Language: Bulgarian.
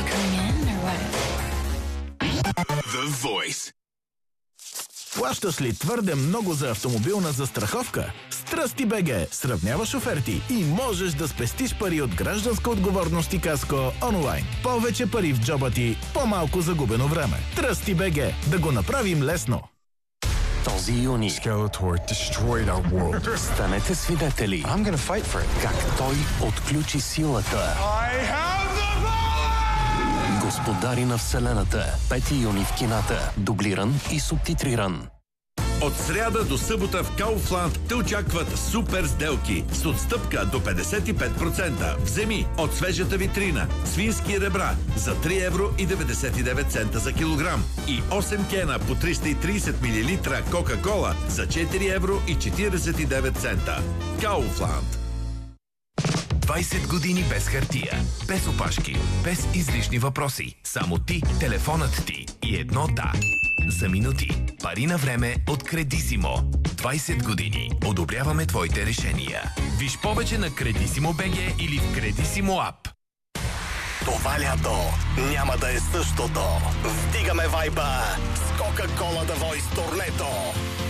coming in or what? The Voice. Плащаш ли твърде много за автомобилна застраховка? С Trusty.bg сравняваш оферти и можеш да спестиш пари от Гражданска отговорност и каско онлайн. Повече пари в джоба ти, по-малко загубено време. Trusty.bg. Да го направим лесно. Този юни Skeletor destroyed our world. станете свидетели I'm gonna fight for it. как той отключи силата. I have the power! Господари на Вселената. 5 юни в кината. Дублиран и субтитриран. От сряда до събота в Kaufland те очакват супер сделки с отстъпка до 55%. Вземи от свежата витрина свински ребра за 3,99 евро за килограм и 8 кена по 330 мл Кока-кола за 4,49 евро. Kaufland. 20 години без хартия, без опашки, без излишни въпроси. Само ти, телефонът ти и едно да. За минути. Пари на време от Кредисимо. 20 години. Одобряваме твоите решения. Виж повече на Кредисимо.bg или в Кредисимо ап. Това лято няма да е същото. Вдигаме вайба с Coca-Cola The Voice турнето.